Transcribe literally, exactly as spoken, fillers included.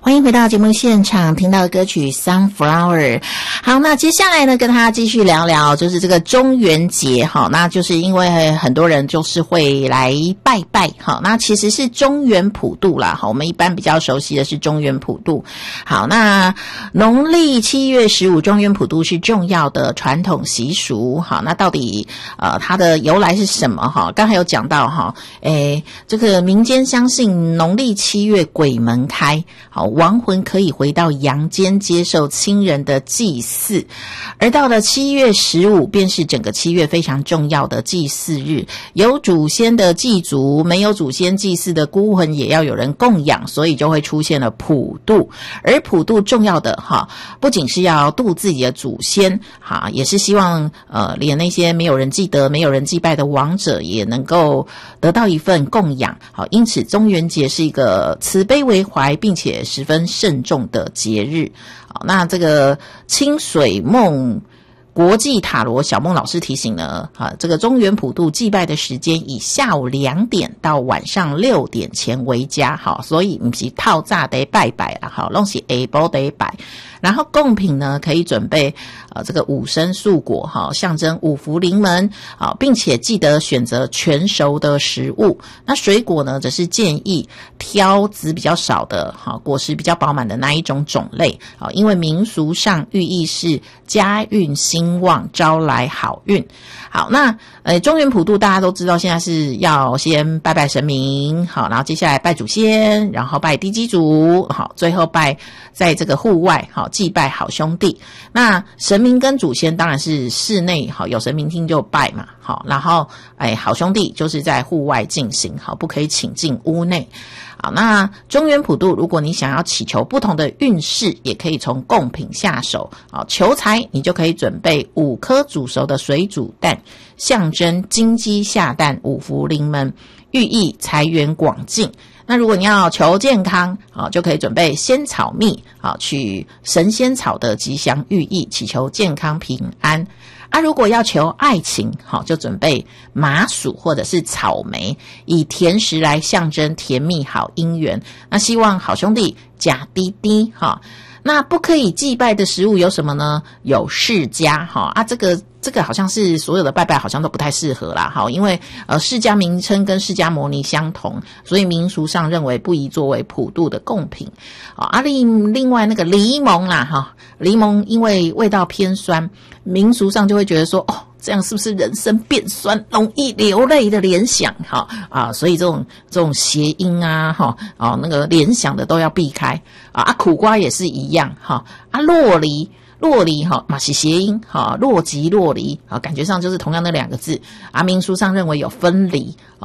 欢迎回到节目现场，听到的歌曲 Sunflower。 好，那接下来呢跟大家继续聊聊就是这个中元节。好，那就是因为很多人就是会来拜拜。好，那其实是中元普渡啦。好，我们一般比较熟悉的是中元普渡。好，那农历七月十五中元普渡是重要的传统习俗。好，那到底呃它的由来是什么？哈，刚才有讲到哈，诶，这个民间相信农历七月鬼门开，好，亡魂可以回到阳间接受亲人的祭祀，而到了七月十五便是整个七月非常重要的祭祀日，有祖先的祭祖，没有祖先祭祀的孤魂也要有人供养，所以就会出现了普渡。而普渡重要的哈，不仅是要度自己的祖先哈，也是希望呃连那些没有人记得没有人祭拜的亡者也能够得到一份供养。好，因此中元节是一个慈悲为怀并且十分慎重的节日。好，那这个清水梦国际塔罗小梦老师提醒呢，啊，这个中元普渡祭拜的时间以下午两点到晚上六点前为佳。好，所以不是透早得拜拜啦，好，拢是下晡得拜。然后贡品呢可以准备呃这个五牲素果哈，象征五福临门啊，并且记得选择全熟的食物。那水果呢则是建议挑籽比较少的哈，果实比较饱满的那一种种类啊，因为民俗上寓意是家运兴旺，招来好运。好，那呃中元普渡大家都知道现在是要先拜拜神明，好，然后接下来拜祖先，然后拜地基主，好，最后拜在这个户外好祭拜好兄弟。那神明跟祖先当然是室内好有神明厅就拜嘛，好，然后哎好兄弟就是在户外进行，好，不可以请进屋内。好，那中元普渡如果你想要祈求不同的运势，也可以从贡品下手。好，求财你就可以准备五颗煮熟的水煮蛋，象征金鸡下蛋，五福临门，寓意财源广进。那如果你要求健康，好，就可以准备仙草蜜，好，取神仙草的吉祥寓意，祈求健康平安。啊，如果要求爱情，好，就准备麻薯或者是草莓，以甜食来象征甜蜜好姻缘。那希望好兄弟假滴滴哈。那不可以祭拜的食物有什么呢？有释迦哈啊，这个这个好像是所有的拜拜好像都不太适合啦，好，因为呃释迦名称跟释迦牟尼相同，所以民俗上认为不宜作为普渡的贡品。好，啊另另外那个柠檬啦哈，柠檬因为味道偏酸，民俗上就会觉得说哦。这样是不是人生变酸，容易流泪的联想？哈啊，所以这种这种谐音啊，哈啊那个联想的都要避开啊。啊，苦瓜也是一样哈。啊，洛梨，洛梨哈嘛是谐音哈，若即若离啊，感觉上就是同样的两个字啊。民俗上认为有分离